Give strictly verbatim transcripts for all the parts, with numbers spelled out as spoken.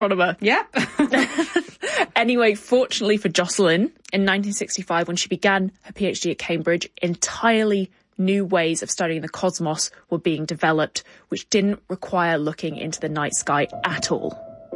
astronomer. Yep. Anyway, fortunately for Jocelyn, in nineteen sixty-five, when she began her PhD at Cambridge, entirely new ways of studying the cosmos were being developed, which didn't require looking into the night sky at all.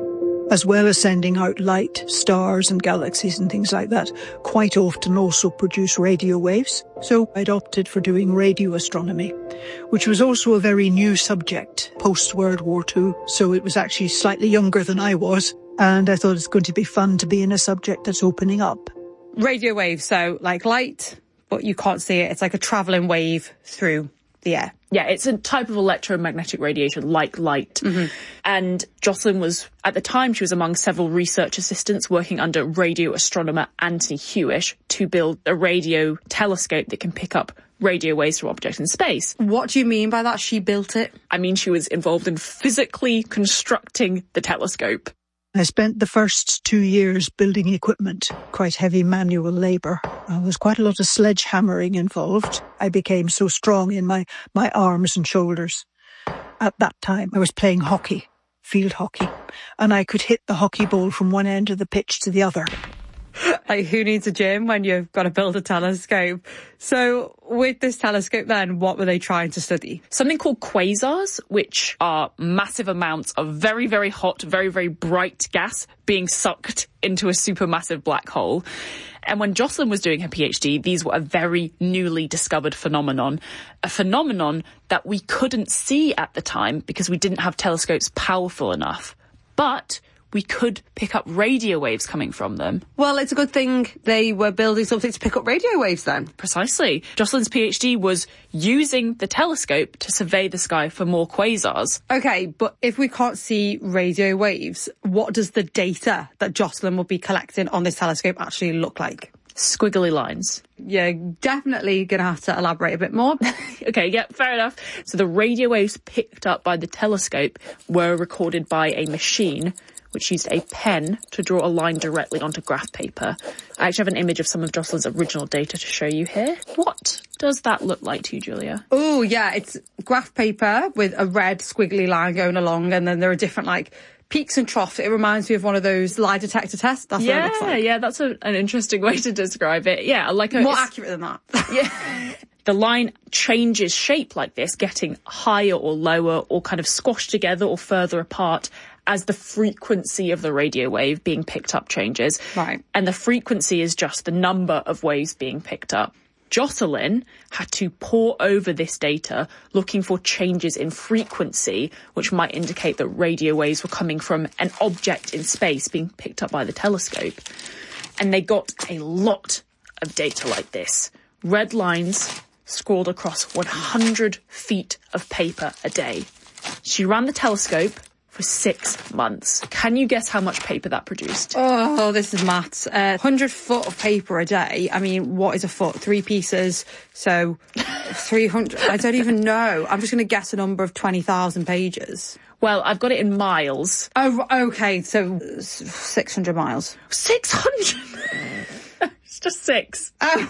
As well as sending out light, stars and galaxies and things like that, quite often also produce radio waves. So I'd opted for doing radio astronomy, which was also a very new subject post-World War Two. So it was actually slightly younger than I was. And I thought it's going to be fun to be in a subject that's opening up. Radio waves, so like light, but you can't see it. It's like a travelling wave through the air. Yeah, it's a type of electromagnetic radiation like light. Mm-hmm. And Jocelyn was, at the time, she was among several research assistants working under radio astronomer Anthony Hewish to build a radio telescope that can pick up radio waves from objects in space. What do you mean by that? She built it? I mean, she was involved in physically constructing the telescope. I spent the first two years building equipment, quite heavy manual labour. There was quite a lot of sledgehammering involved. I became so strong in my, my arms and shoulders. At that time, I was playing hockey, field hockey, and I could hit the hockey ball from one end of the pitch to the other. Like, who needs a gym when you've got to build a telescope? So with this telescope then, what were they trying to study? Something called quasars, which are massive amounts of very, very hot, very, very bright gas being sucked into a supermassive black hole. And when Jocelyn was doing her PhD, these were a very newly discovered phenomenon, a phenomenon that we couldn't see at the time because we didn't have telescopes powerful enough. But we could pick up radio waves coming from them. Well, it's a good thing they were building something to pick up radio waves then. Precisely. Jocelyn's PhD was using the telescope to survey the sky for more quasars. OK, but if we can't see radio waves, what does the data that Jocelyn will be collecting on this telescope actually look like? Squiggly lines. You're definitely going to have to elaborate a bit more. OK, yeah, fair enough. So the radio waves picked up by the telescope were recorded by a machine which used a pen to draw a line directly onto graph paper. I actually have an image of some of Jocelyn's original data to show you here. What does that look like to you, Julia? Oh, yeah, it's graph paper with a red squiggly line going along, and then there are different, like, peaks and troughs. It reminds me of one of those lie detector tests. That's yeah, what it looks like. Yeah, that's a, an interesting way to describe it. Yeah, like a... More accurate than that. Yeah. The line changes shape like this, getting higher or lower or kind of squashed together or further apart as the frequency of the radio wave being picked up changes. Right. And the frequency is just the number of waves being picked up. Jocelyn had to pore over this data looking for changes in frequency, which might indicate that radio waves were coming from an object in space being picked up by the telescope. And they got a lot of data like this. Red lines scrawled across one hundred feet of paper a day. She ran the telescope for six months. Can you guess how much paper that produced? Oh, this is maths. Uh, one hundred foot of paper a day. I mean, what is a foot? Three pieces. So three hundred. I don't even know. I'm just going to guess a number of twenty thousand pages. Well, I've got it in miles. Oh, okay. So six hundred miles. six hundred? It's just six.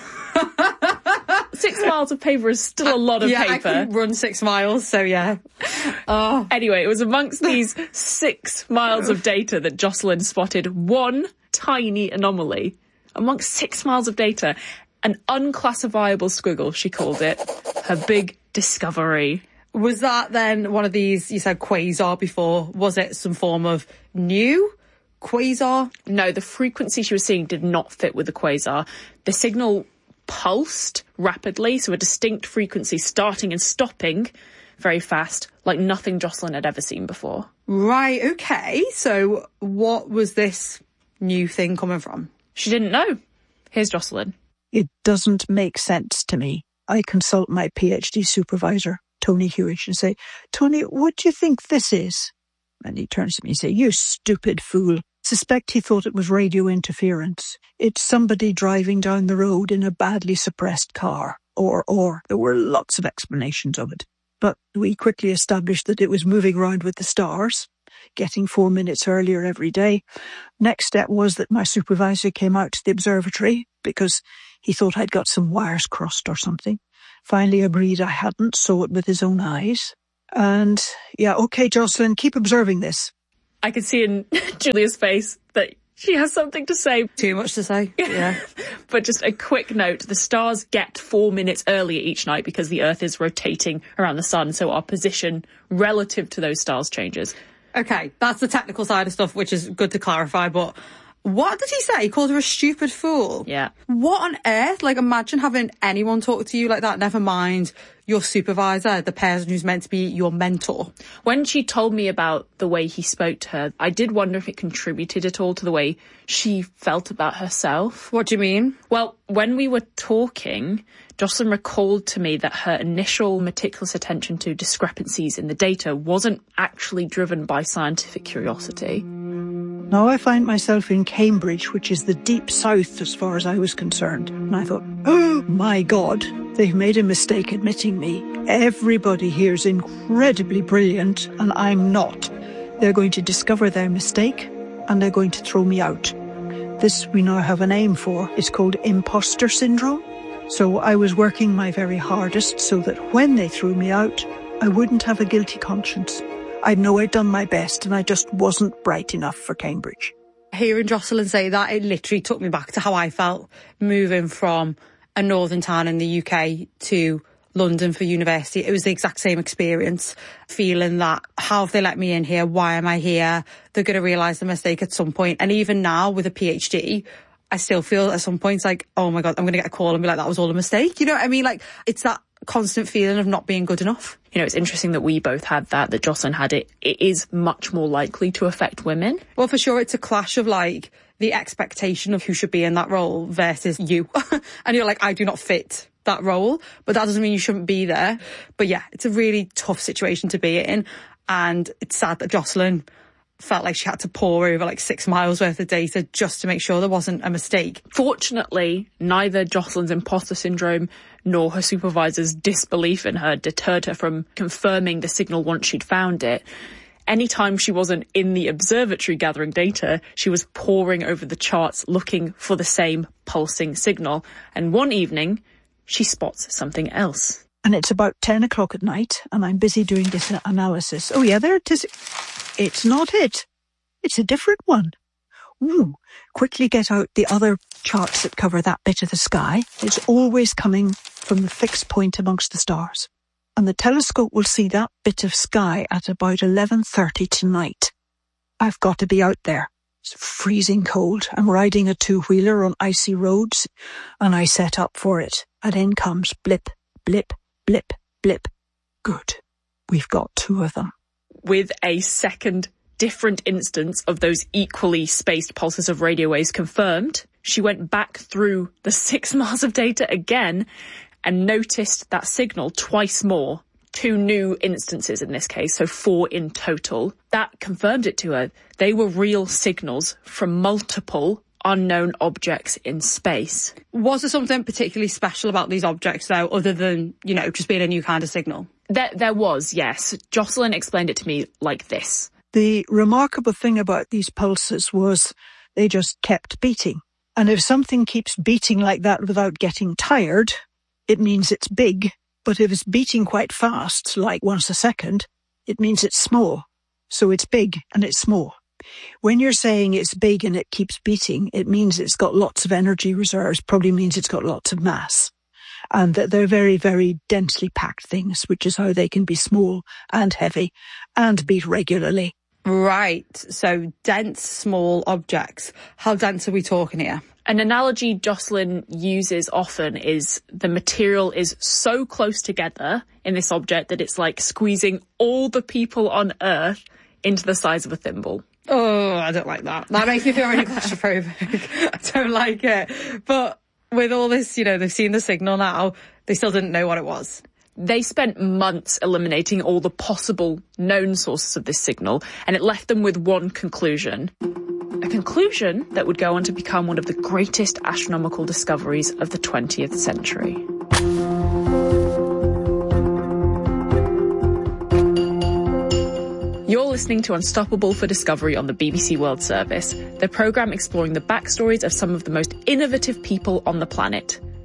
Oh. Six miles of paper is still a lot of yeah, paper. I couldn't run six miles, so yeah. Oh. Anyway, it was amongst these six miles of data that Jocelyn spotted one tiny anomaly. Amongst six miles of data, an unclassifiable squiggle, she called it, her big discovery. Was that then one of these, you said quasar before, was it some form of new quasar? No, the frequency she was seeing did not fit with the quasar. The signal pulsed rapidly, so a distinct frequency starting and stopping very fast, like nothing Jocelyn had ever seen before. Right, okay. So what was this new thing coming from? She didn't know. Here's Jocelyn. It doesn't make sense to me. I consult my PhD supervisor, Tony Hewish, and say, Tony, what do you think this is? And he turns to me and says, you stupid fool. Suspect he thought it was radio interference. It's somebody driving down the road in a badly suppressed car. Or, or, there were lots of explanations of it. But we quickly established that it was moving around with the stars, getting four minutes earlier every day. Next step was that my supervisor came out to the observatory because he thought I'd got some wires crossed or something. Finally agreed I hadn't, saw it with his own eyes. And, yeah, OK, Jocelyn, keep observing this. I can see in Julia's face that she has something to say. Too much to say, yeah. But just a quick note, the stars get four minutes earlier each night because the Earth is rotating around the sun, so our position relative to those stars changes. Okay, that's the technical side of stuff, which is good to clarify, but what did he say? He called her a stupid fool. Yeah. What on earth? Like, imagine having anyone talk to you like that, never mind your supervisor, the person who's meant to be your mentor. When she told me about the way he spoke to her, I did wonder if it contributed at all to the way she felt about herself. What do you mean? Well, when we were talking, Jocelyn recalled to me that her initial meticulous attention to discrepancies in the data wasn't actually driven by scientific curiosity. Now I find myself in Cambridge, which is the deep south as far as I was concerned. And I thought, oh my God, they've made a mistake admitting me. Everybody here is incredibly brilliant and I'm not. They're going to discover their mistake and they're going to throw me out. This we now have a name for. It's called imposter syndrome. So I was working my very hardest so that when they threw me out, I wouldn't have a guilty conscience. I know I'd done my best and I just wasn't bright enough for Cambridge. Hearing Jocelyn say that, it literally took me back to how I felt moving from a northern town in the U K to London for university. It was the exact same experience, feeling that, how have they let me in here? Why am I here? They're going to realise the mistake at some point. And even now with a PhD, I still feel at some points like, oh my God, I'm going to get a call and be like, that was all a mistake. You know what I mean? Like, it's that constant feeling of not being good enough. You know, it's interesting that we both had that, that Jocelyn had it. It is much more likely to affect women. Well, for sure, it's a clash of like the expectation of who should be in that role versus you. And you're like, I do not fit that role, but that doesn't mean you shouldn't be there. But yeah, it's a really tough situation to be in. And it's sad that Jocelyn felt like she had to pore over like six miles worth of data just to make sure there wasn't a mistake. Fortunately, neither Jocelyn's imposter syndrome nor her supervisor's disbelief in her deterred her from confirming the signal once she'd found it. Anytime she wasn't in the observatory gathering data, she was poring over the charts looking for the same pulsing signal. And one evening, she spots something else. And it's about ten o'clock at night, and I'm busy doing this analysis. Oh yeah, there it is. It's not it. It's a different one. Ooh, quickly get out the other charts that cover that bit of the sky. It's always coming from the fixed point amongst the stars. And the telescope will see that bit of sky at about eleven thirty tonight. I've got to be out there. It's freezing cold. I'm riding a two-wheeler on icy roads, and I set up for it. And in comes blip, blip, blip, blip. Good. We've got two of them. With a second different instance of those equally spaced pulses of radio waves confirmed, she went back through the six miles of data again and noticed that signal twice more. Two new instances in this case, so four in total. That confirmed it to her. They were real signals from multiple unknown objects in space. Was there something particularly special about these objects, though, other than, you know, just being a new kind of signal? There, there was, yes. Jocelyn explained it to me like this. The remarkable thing about these pulses was they just kept beating. And if something keeps beating like that without getting tired, it means it's big. But if it's beating quite fast, like once a second, it means it's small. So it's big and it's small. When you're saying it's big and it keeps beating, it means it's got lots of energy reserves, probably means it's got lots of mass. And that they're very, very densely packed things, which is how they can be small and heavy and beat regularly. Right. So dense, small objects. How dense are we talking here? An analogy Jocelyn uses often is the material is so close together in this object that it's like squeezing all the people on Earth into the size of a thimble. Oh, I don't like that. That makes me feel really claustrophobic. I don't like it. But with all this, you know, they've seen the signal now, they still didn't know what it was. They spent months eliminating all the possible known sources of this signal, and it left them with one conclusion. A conclusion that would go on to become one of the greatest astronomical discoveries of the twentieth century. You're listening to Unstoppable for Discovery on the B B C World Service, the programme exploring the backstories of some of the most innovative people on the planet.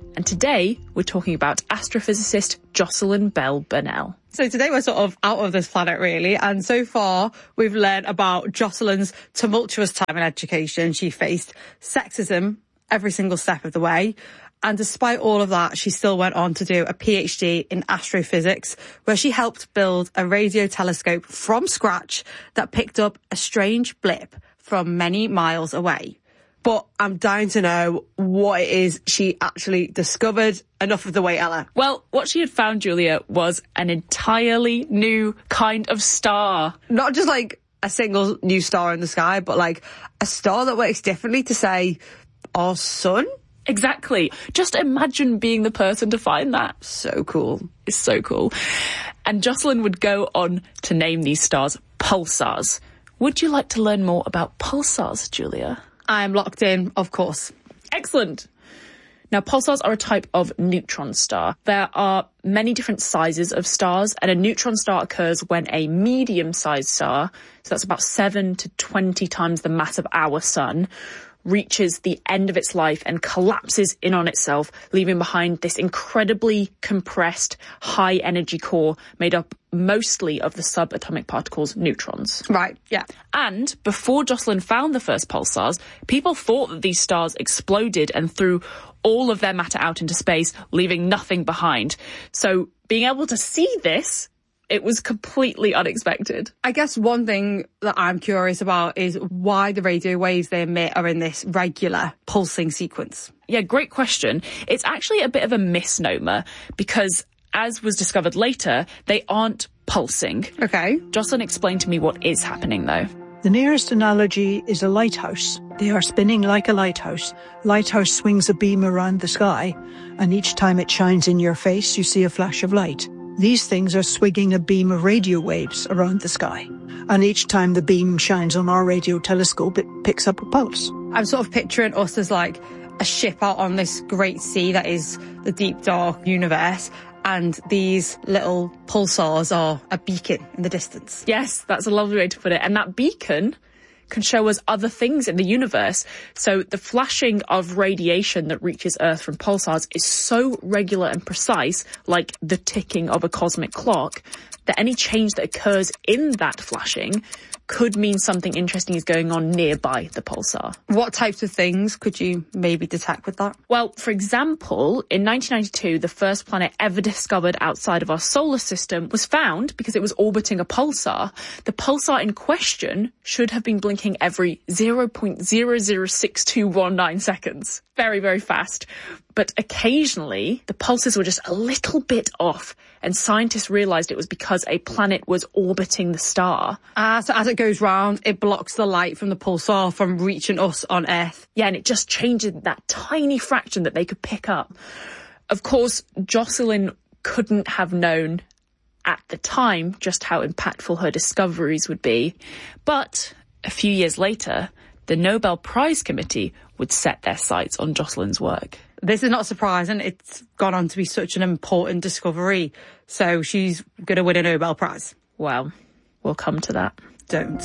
And today we're talking about astrophysicist Jocelyn Bell Burnell. So today we're sort of out of this planet, really. And so far we've learned about Jocelyn's tumultuous time in education. She faced sexism every single step of the way. And despite all of that, she still went on to do a PhD in astrophysics, where she helped build a radio telescope from scratch that picked up a strange blip from many miles away. But I'm dying to know what it is she actually discovered. Enough of the wait, Ella. Well, what she had found, Julia, was an entirely new kind of star. Not just like a single new star in the sky, but like a star that works differently to, say, our sun? Exactly. Just imagine being the person to find that. So cool. It's so cool. And Jocelyn would go on to name these stars pulsars. Would you like to learn more about pulsars, Julia? I'm locked in, of course. Excellent. Now, pulsars are a type of neutron star. There are many different sizes of stars, and a neutron star occurs when a medium-sized star, so that's about seven to twenty times the mass of our sun, reaches the end of its life and collapses in on itself, leaving behind this incredibly compressed, high-energy core made up mostly of the subatomic particles neutrons. Right, yeah. And before Jocelyn found the first pulsars, people thought that these stars exploded and threw all of their matter out into space, leaving nothing behind. So being able to see this, it was completely unexpected. I guess one thing that I'm curious about is why the radio waves they emit are in this regular pulsing sequence. Yeah, great question. It's actually a bit of a misnomer because, as was discovered later, they aren't pulsing. Okay. Jocelyn explained to me what is happening, though. The nearest analogy is a lighthouse. They are spinning like a lighthouse. Lighthouse swings a beam around the sky, and each time it shines in your face, you see a flash of light. These things are swinging a beam of radio waves around the sky. And each time the beam shines on our radio telescope, it picks up a pulse. I'm sort of picturing us as like a ship out on this great sea that is the deep, dark universe. And these little pulsars are a beacon in the distance. Yes, that's a lovely way to put it. And that beacon can show us other things in the universe. So the flashing of radiation that reaches Earth from pulsars is so regular and precise, like the ticking of a cosmic clock, that any change that occurs in that flashing could mean something interesting is going on nearby the pulsar. What types of things could you maybe detect with that? Well, for example, in nineteen ninety-two, the first planet ever discovered outside of our solar system was found because it was orbiting a pulsar. The pulsar in question should have been blinking every zero point zero zero six two one nine seconds. Very, very fast. But occasionally, the pulses were just a little bit off, and scientists realised it was because a planet was orbiting the star. Ah, so as it goes round, it blocks the light from the pulsar from reaching us on Earth. Yeah, and it just changes that tiny fraction that they could pick up. Of course, Jocelyn couldn't have known at the time just how impactful her discoveries would be. But a few years later, the Nobel Prize Committee would set their sights on Jocelyn's work. This is not surprising. It's gone on to be such an important discovery. So she's going to win a Nobel Prize. Well, we'll come to that. Don't.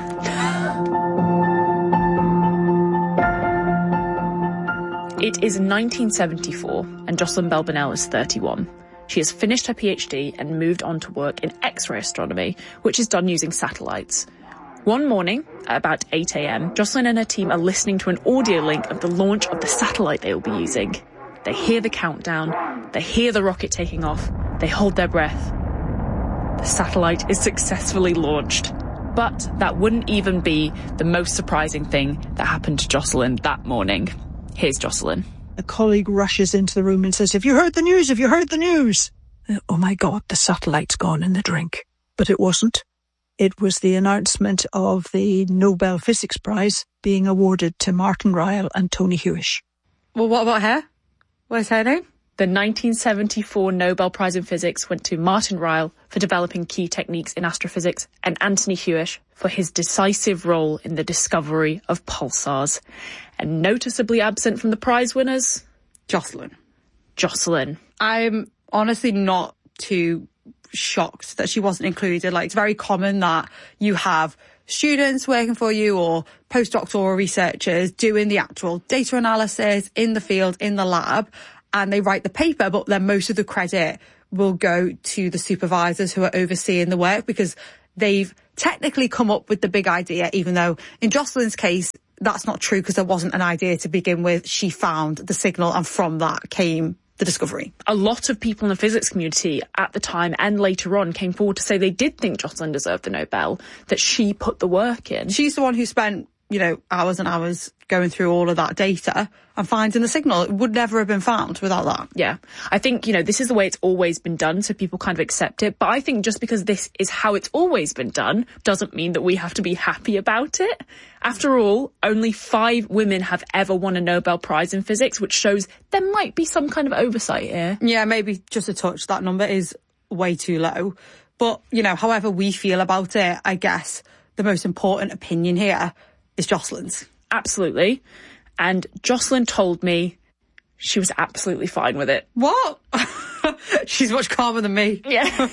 It is nineteen seventy-four, and Jocelyn Bell Burnell is thirty-one. She has finished her PhD and moved on to work in X-ray astronomy, which is done using satellites. One morning, at about eight a.m, Jocelyn and her team are listening to an audio link of the launch of the satellite they will be using. They hear the countdown, they hear the rocket taking off, they hold their breath. The satellite is successfully launched. But that wouldn't even be the most surprising thing that happened to Jocelyn that morning. Here's Jocelyn. A colleague rushes into the room and says, "Have you heard the news? Have you heard the news?" Oh my God, the satellite's gone in the drink. But it wasn't. It was the announcement of the Nobel Physics Prize being awarded to Martin Ryle and Tony Hewish. Well, what about her? What's her name? The nineteen seventy-four Nobel Prize in Physics went to Martin Ryle for developing key techniques in astrophysics and Anthony Hewish for his decisive role in the discovery of pulsars. And noticeably absent from the prize winners? Jocelyn. Jocelyn. I'm honestly not too shocked that she wasn't included. Like, it's very common that you have students working for you or postdoctoral researchers doing the actual data analysis in the field, in the lab, and they write the paper, but then most of the credit will go to the supervisors who are overseeing the work, because they've technically come up with the big idea, even though in Jocelyn's case, that's not true, because there wasn't an idea to begin with. She found the signal, and from that came the discovery. A lot of people in the physics community at the time and later on came forward to say they did think Jocelyn deserved the Nobel, that she put the work in. She's the one who spent, you know, hours and hours going through all of that data and finding the signal. It would never have been found without that. Yeah. I think, you know, this is the way it's always been done, so people kind of accept it. But I think just because this is how it's always been done doesn't mean that we have to be happy about it. After all, only five women have ever won a Nobel Prize in physics, which shows there might be some kind of oversight here. Yeah, maybe just a touch. That number is way too low. But, you know, however we feel about it, I guess the most important opinion here is Jocelyn's. Absolutely. And Jocelyn told me she was absolutely fine with it. What? She's much calmer than me. Yeah.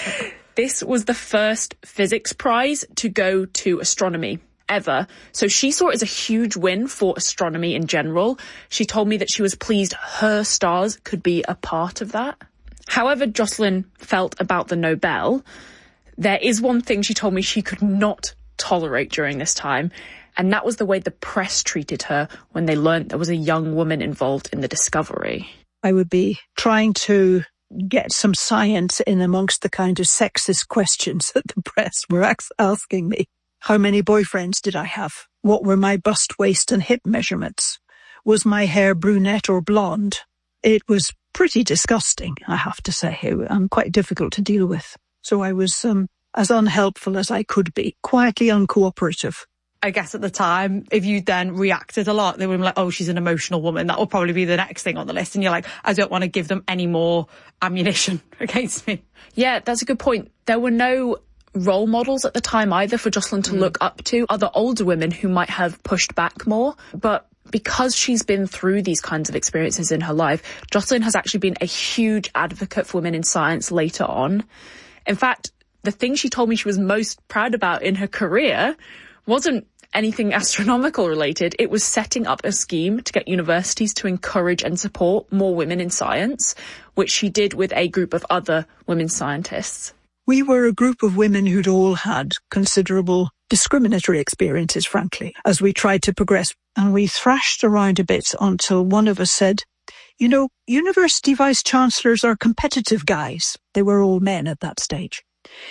This was the first physics prize to go to astronomy ever. So she saw it as a huge win for astronomy in general. She told me that she was pleased her stars could be a part of that. However Jocelyn felt about the Nobel, there is one thing she told me she could not tolerate during this time, and that was the way the press treated her when they learned there was a young woman involved in the discovery. I would be trying to get some science in amongst the kind of sexist questions that the press were asking me. How many boyfriends did I have? What were my bust, waist and hip measurements? Was my hair brunette or blonde? It was pretty disgusting, I have to say, and quite difficult to deal with. So I was um, as unhelpful as I could be, quietly uncooperative. I guess at the time, if you then reacted a lot, they would be like, oh, she's an emotional woman. That will probably be the next thing on the list. And you're like, I don't want to give them any more ammunition against me. Yeah, that's a good point. There were no role models at the time either for Jocelyn to mm. look up to, other older women who might have pushed back more. But because she's been through these kinds of experiences in her life, Jocelyn has actually been a huge advocate for women in science later on. In fact, the thing she told me she was most proud about in her career wasn't anything astronomical related. It was setting up a scheme to get universities to encourage and support more women in science, which she did with a group of other women scientists. We were a group of women who'd all had considerable discriminatory experiences, frankly, as we tried to progress. And we thrashed around a bit until one of us said, you know, university vice-chancellors are competitive guys. They were all men at that stage.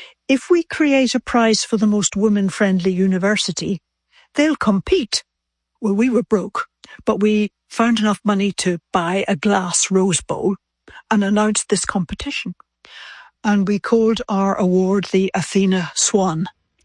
If we create a prize for the most woman-friendly university, they'll compete. Well, we were broke, but we found enough money to buy a glass rose bowl and announce this competition. And we called our award the Athena Swan.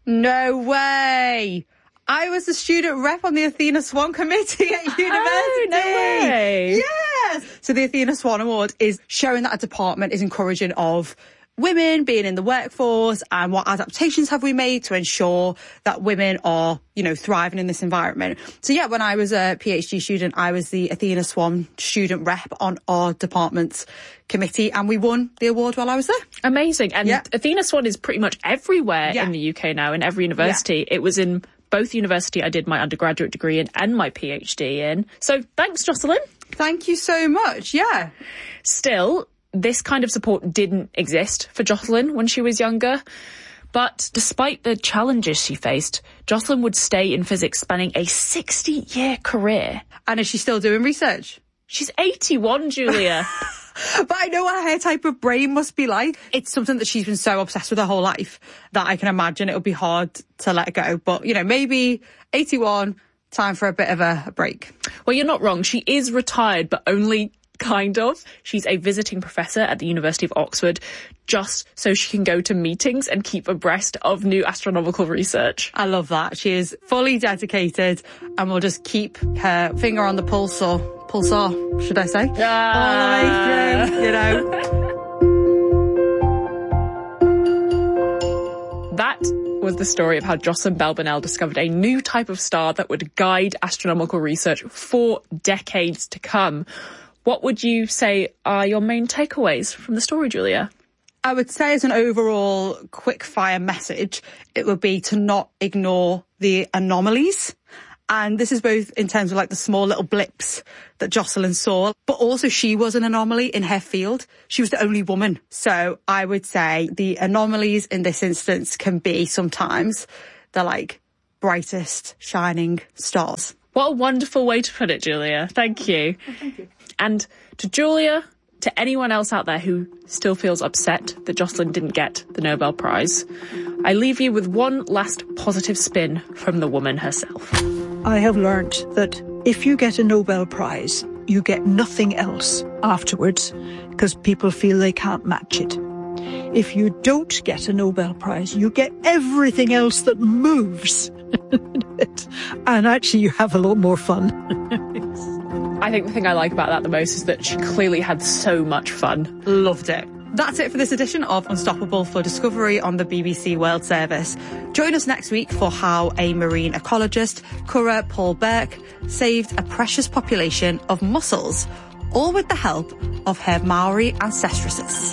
No way! I was the student rep on the Athena Swan committee at university. Oh, no way! Yes! So the Athena Swan Award is showing that a department is encouraging of women being in the workforce, and what adaptations have we made to ensure that women are, you know, thriving in this environment. So yeah, when I was a PhD student, I was the Athena Swan student rep on our department's committee, and we won the award while I was there. Amazing. And yeah. Athena Swan is pretty much everywhere yeah. in the U K now, in every university. Yeah. It was in both university I did my undergraduate degree in and my PhD in. So thanks, Jocelyn. Thank you so much. Yeah. Still, this kind of support didn't exist for Jocelyn when she was younger. But despite the challenges she faced, Jocelyn would stay in physics, spanning a sixty-year career. And is she still doing research? She's eighty-one, Julia. But I know what her type of brain must be like. It's something that she's been so obsessed with her whole life that I can imagine it would be hard to let go. But, you know, maybe eighty-one, time for a bit of a, a break. Well, you're not wrong. She is retired, but only kind of. She's a visiting professor at the University of Oxford, just so she can go to meetings and keep abreast of new astronomical research. I love that. She is fully dedicated, and we'll just keep her finger on the pulse, or pulsar, should I say? Ah. All the way through, you know. That was the story of how Jocelyn Bell Burnell discovered a new type of star that would guide astronomical research for decades to come. What would you say are your main takeaways from the story, Julia? I would say as an overall quick fire message, it would be to not ignore the anomalies And this is both in terms of like the small little blips that Jocelyn saw, but also she was an anomaly in her field. She was the only woman. So I would say the anomalies in this instance can be sometimes the like brightest shining stars. What a wonderful way to put it, Julia. Thank you. Oh, thank you. And to Julia, to anyone else out there who still feels upset that Jocelyn didn't get the Nobel Prize, I leave you with one last positive spin from the woman herself. I have learnt that if you get a Nobel Prize, you get nothing else afterwards because people feel they can't match it. If you don't get a Nobel Prize, you get everything else that moves. And actually you have a lot more fun. I think the thing I like about that the most is that she clearly had so much fun. Loved it. That's it for this edition of Unstoppable for Discovery on the B B C World Service. Join us next week for how a marine ecologist, Curra Paul Burke, saved a precious population of mussels, all with the help of her Maori ancestresses.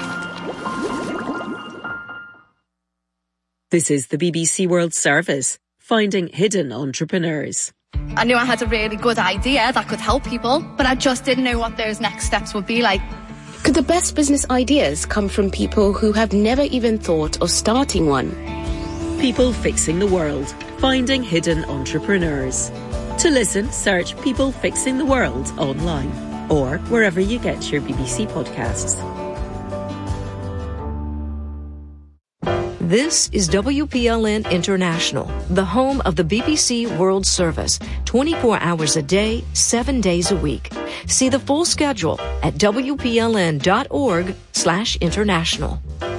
This is the B B C World Service, finding hidden entrepreneurs. I knew I had a really good idea that could help people, but I just didn't know what those next steps would be like. Could the best business ideas come from people who have never even thought of starting one? People Fixing the World, finding hidden entrepreneurs. To listen, search People Fixing the World online or wherever you get your B B C podcasts. This is W P L N International, the home of the B B C World Service, twenty-four hours a day, seven days a week. See the full schedule at W P L N dot org slash international.